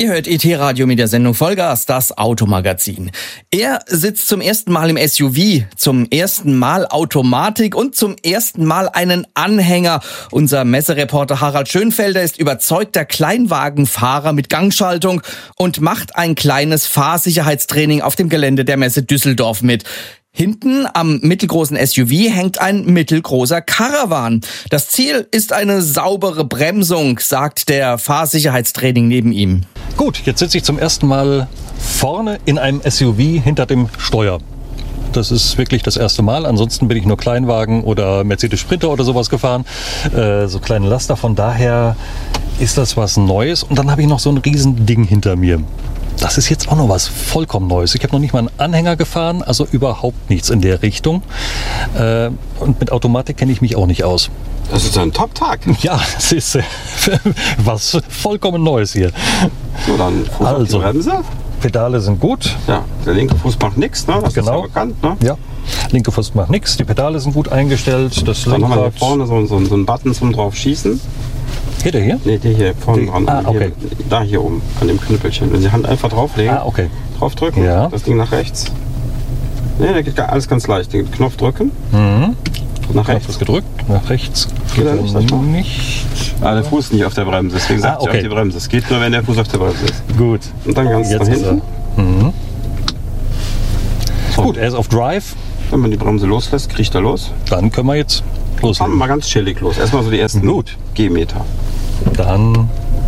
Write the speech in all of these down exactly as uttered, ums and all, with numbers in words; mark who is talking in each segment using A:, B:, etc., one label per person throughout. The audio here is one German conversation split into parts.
A: Ihr hört E T-Radio mit der Sendung Vollgas, das Automagazin. Er sitzt zum ersten Mal im S U V, zum ersten Mal Automatik und zum ersten Mal einen Anhänger. Unser Messereporter Harald Schönfelder ist überzeugter Kleinwagenfahrer mit Gangschaltung und macht ein kleines Fahrsicherheitstraining auf dem Gelände der Messe Düsseldorf mit. Hinten am mittelgroßen S U V hängt ein mittelgroßer Caravan. Das Ziel ist eine saubere Bremsung, sagt der Fahrsicherheitstraining neben ihm.
B: Gut, jetzt sitze ich zum ersten Mal vorne in einem S U V hinter dem Steuer. Das ist wirklich das erste Mal. Ansonsten bin ich nur Kleinwagen oder Mercedes Sprinter oder sowas gefahren. Äh, so kleine Laster. Von daher ist das was Neues. Und dann habe ich noch so ein riesen Ding hinter mir. Das ist jetzt auch noch was vollkommen Neues. Ich habe noch nicht mal einen Anhänger gefahren, also überhaupt nichts in der Richtung. Äh, und mit Automatik kenne ich mich auch nicht aus.
C: Das ist ein Top-Tag.
B: Ja, das ist äh, was vollkommen Neues hier.
C: So, dann Fuß
B: also,
C: auf die Bremse.
B: Pedale sind gut.
C: Ja, der linke Fuß macht nichts, ne? Das
B: genau.
C: ist ja bekannt, ne?
B: Ja, linke Fuß macht nichts. Die Pedale sind gut eingestellt. Das
C: Dann haben wir hier
B: Lenkrad.
C: vorne so, so, so einen Button zum drauf schießen.
B: Hier, der hier?
C: Ne, der hier vorne dran.
B: Ah, okay.
C: Hier, da hier oben, an dem Knüppelchen. Wenn Sie die Hand einfach drauflegen,
B: Ah, okay.
C: draufdrücken,
B: Ja.
C: das Ding nach rechts. Ne, da geht alles ganz leicht. Den Knopf drücken,
B: Mhm.
C: nach
B: Knopf
C: rechts.
B: ist gedrückt, nach rechts
C: Geht er nicht, sag ich mal?
B: nicht.
C: Ah, der Fuß ist nicht auf der Bremse, deswegen sagt
B: Ah,
C: sie
B: okay.
C: auf die Bremse. Es geht nur, wenn der Fuß auf der Bremse ist.
B: Gut.
C: Und dann ganz
B: Jetzt
C: nach
B: ist
C: hinten.
B: er. Mhm.
C: So.
B: Gut, er ist auf Drive.
C: Wenn man die Bremse loslässt, kriecht er los.
B: Dann können wir jetzt
C: Fahren wir
B: loslegen.
C: mal ganz chillig los. Erstmal so die ersten
B: Gut.
C: Gehmeter.
B: Dann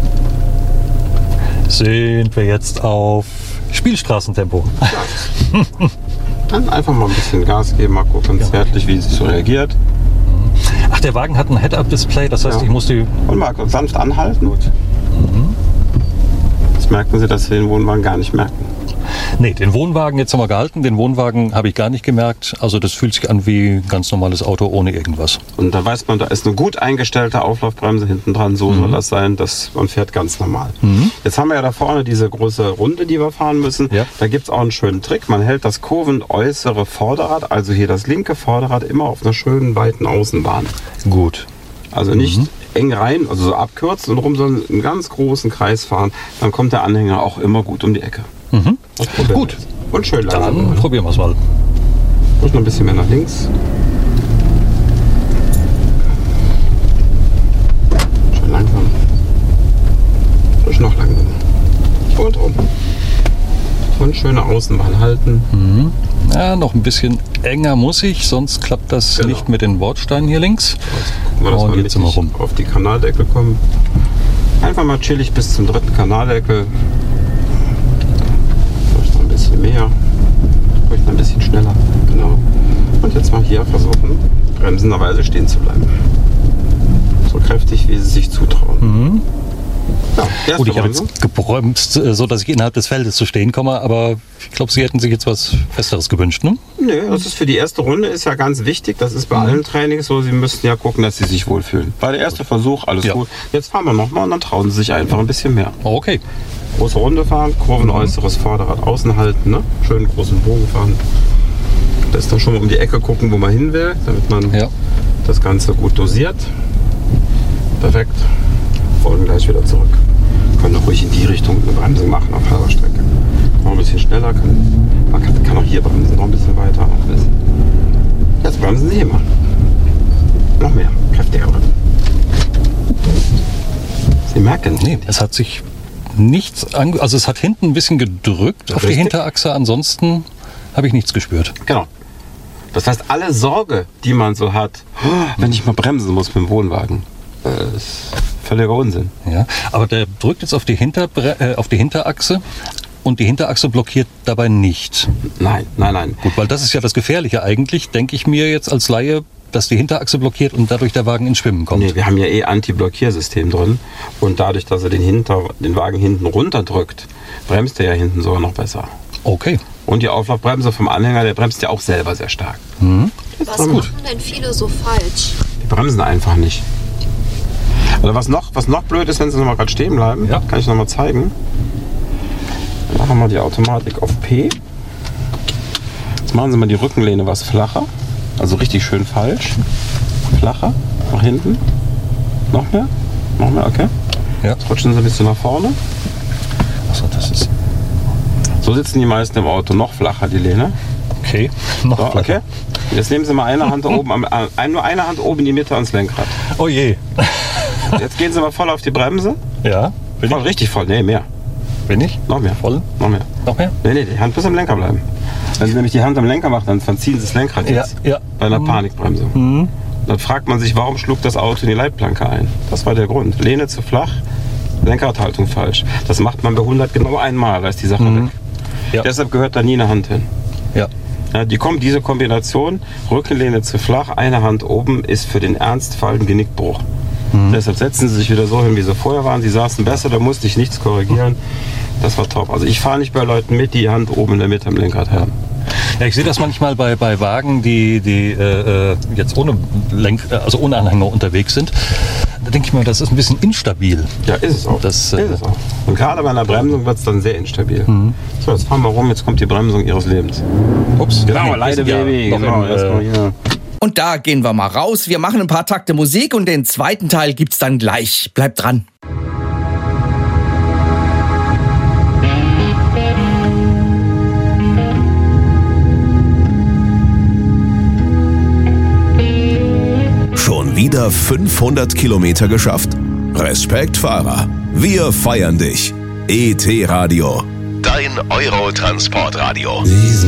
B: sind wir jetzt auf Spielstraßentempo.
C: Dann einfach mal ein bisschen Gas geben, mal gucken zärtlich, wie sie so reagiert.
B: Ach, der Wagen hat ein Head-Up-Display, das heißt,
C: Ja.
B: ich muss die...
C: Und mal sanft anhalten. Jetzt merken Sie, dass Sie den Wohnwagen gar nicht merken.
B: Nee, den Wohnwagen jetzt haben wir gehalten, den Wohnwagen habe ich gar nicht gemerkt. Also das fühlt sich an wie ein ganz normales Auto ohne irgendwas.
C: Und da weiß man, da ist eine gut eingestellte Auflaufbremse hinten dran. So soll das sein, dass man fährt ganz normal. Jetzt haben wir ja da vorne diese große Runde, die wir fahren müssen.
B: Ja.
C: Da gibt es auch einen schönen Trick. Man hält das kurvenäußere Vorderrad, also hier das linke Vorderrad, immer auf einer schönen weiten Außenbahn.
B: Gut.
C: Also nicht eng rein, also so abkürzen und rum, sondern einen ganz großen Kreis fahren. Dann kommt der Anhänger auch immer gut um die Ecke.
B: Mhm.
C: Das probieren wir
B: Gut.
C: jetzt. Und schön langsam.
B: Dann probieren wir es mal.
C: Ruhig noch ein bisschen mehr nach links. Schön langsam. Ruhig noch langsamer. Und rum. Und schöne Außenbahn halten.
B: Ja, noch ein bisschen enger muss ich, sonst klappt das
C: Genau.
B: nicht mit den Bordsteinen hier links.
C: Gucken wir, dass
B: Und
C: wir
B: jetzt sind wir
C: mittig
B: rum.
C: auf die Kanaldeckel kommen. Einfach mal chillig bis zum dritten Kanaldeckel. Ruhig noch ein bisschen mehr. Ruhig noch ein bisschen schneller. Genau. Und jetzt mal hier versuchen, bremsenderweise stehen zu bleiben. So kräftig, wie Sie sich zutrauen. Ja, erste
B: Gut, ich habe
C: Bremse.
B: jetzt gebremst, äh, so dass ich innerhalb des Feldes zu stehen komme, aber ich glaube, Sie hätten sich jetzt was Festeres gewünscht, ne?
C: Nö, das ist für die erste Runde ist ja ganz wichtig. Das ist bei allen Trainings so. Sie müssten ja gucken, dass Sie sich wohlfühlen. War der erste Versuch, alles
B: Ja.
C: gut. Jetzt fahren wir nochmal und dann trauen Sie sich einfach ein bisschen mehr.
B: Oh, okay.
C: Große Runde fahren, kurvenäußeres Vorderrad außen halten, ne? Schön großen Bogen fahren. Das ist dann schon mal um die Ecke gucken, wo man hin will, damit man
B: Ja.
C: das Ganze gut dosiert. Perfekt. Folgen gleich wieder zurück. Können auch ruhig in die Richtung eine Bremsung machen auf halber Strecke. Noch ein bisschen schneller. Kann, man kann, kann auch hier bremsen, noch ein bisschen weiter. Noch ein bisschen. Jetzt bremsen Sie hier mal. Noch mehr. Kräftiger bremsen. Sie merken.
B: Nee, es hat sich nichts ange... Also es hat hinten ein bisschen gedrückt auf die
C: Richtig.
B: Hinterachse, ansonsten habe ich nichts gespürt.
C: Genau. Das heißt, alle Sorge, die man so hat, wenn ich mal bremsen muss mit dem Wohnwagen, äh, ist völliger Unsinn.
B: Ja, aber der drückt jetzt auf die, Hinterbre äh, auf die Hinterachse und die Hinterachse blockiert dabei nicht.
C: Nein, nein, nein.
B: Gut, weil das ist ja das Gefährliche eigentlich, denke ich mir jetzt als Laie, dass die Hinterachse blockiert und dadurch der Wagen ins Schwimmen kommt.
C: Nee, wir haben ja eh Anti-Blockiersystem drin. Und dadurch, dass er den, Hinter, den Wagen hinten runterdrückt, bremst er ja hinten sogar noch besser.
B: Okay.
C: Und die Auflaufbremse vom Anhänger, der bremst ja auch selber sehr stark.
D: Was machen denn viele so falsch?
C: Die bremsen einfach nicht. Oder was noch, was noch blöd ist, wenn sie noch mal gerade stehen bleiben,
B: Ja.
C: kann ich noch mal zeigen. Dann machen wir die Automatik auf P. Jetzt machen Sie mal die Rückenlehne was flacher. Also richtig schön falsch. Flacher, nach hinten. Noch mehr? Noch mehr, okay.
B: Ja.
C: Jetzt rutschen Sie ein bisschen nach vorne.
B: Achso, das ist...
C: So sitzen die meisten im Auto, noch flacher die Lehne.
B: Okay, noch
C: So,
B: flacher.
C: okay. Jetzt nehmen Sie mal eine Hand da oben, am- ein, nur eine Hand oben in die Mitte ans Lenkrad.
B: Oh je.
C: Jetzt gehen Sie mal voll auf die Bremse.
B: Ja, bin
C: Voll,
B: ich?
C: richtig voll, nee, mehr.
B: Bin ich?
C: Noch mehr.
B: Voll?
C: Noch mehr.
B: Noch mehr?
C: Nee, nee, die Hand bis am Lenker bleiben. Wenn Sie nämlich die Hand am Lenker machen, dann verziehen Sie das Lenkrad
B: Ja,
C: jetzt.
B: ja.
C: Bei einer Panikbremse. Dann fragt man sich, warum schlug das Auto in die Leitplanke ein? Das war der Grund. Lehne zu flach, Lenkradhaltung falsch. Das macht man bei hundert genau einmal, da ist die Sache weg.
B: Ja.
C: Deshalb gehört da nie eine Hand hin.
B: Ja.
C: Ja, die kommt, diese Kombination, Rückenlehne zu flach, eine Hand oben, ist für den Ernstfall ein Genickbruch. Deshalb setzen Sie sich wieder so hin, wie Sie vorher waren. Sie saßen besser, da musste ich nichts korrigieren. Das war top. Also ich fahre nicht bei Leuten mit, die die Hand oben in der Mitte am Lenkrad haben.
B: Ja, ich sehe das manchmal bei, bei Wagen, die, die äh, jetzt ohne Lenk, also ohne Anhänger unterwegs sind. Da denke ich mir, das ist ein bisschen instabil.
C: Ja, ist es auch.
B: Das, äh,
C: ist es auch. Und gerade bei einer Bremsung wird es dann sehr instabil. So, jetzt fahren wir rum, jetzt kommt die Bremsung Ihres Lebens.
B: Ups,
C: Genau,
B: wir
C: Leide
B: sind ja
C: Baby.
B: noch
C: Genau,
B: im,
C: erst mal
B: äh,
C: hier.
A: Und da gehen wir mal raus. Wir machen ein paar Takte Musik und den zweiten Teil gibt's dann gleich. Bleibt dran.
E: Schon wieder fünfhundert Kilometer geschafft? Respekt, Fahrer. Wir feiern dich. E T Radio. Dein Eurotransportradio.